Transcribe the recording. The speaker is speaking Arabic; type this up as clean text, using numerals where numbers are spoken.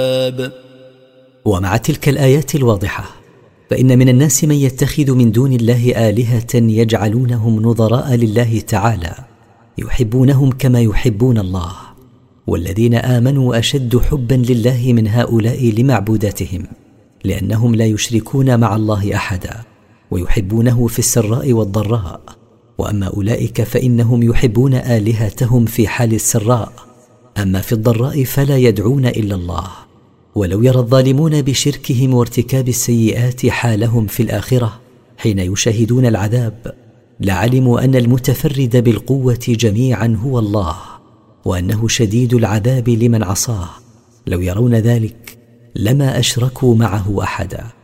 ومع تلك الآيات الواضحة فإن من الناس من يتخذ من دون الله آلهة يجعلونهم نظراء لله تعالى يحبونهم كما يحبون الله، والذين آمنوا أشد حبا لله من هؤلاء لمعبوداتهم، لأنهم لا يشركون مع الله أحدا ويحبونه في السراء والضراء. وأما أولئك فإنهم يحبون آلهتهم في حال السراء، أما في الضراء فلا يدعون إلا الله. ولو يرى الظالمون بشركهم وارتكاب السيئات حالهم في الآخرة حين يشاهدون العذاب لعلموا أن المتفرد بالقوة جميعا هو الله، وأنه شديد العذاب لمن عصاه. لو يرون ذلك لما أشركوا معه أحدا.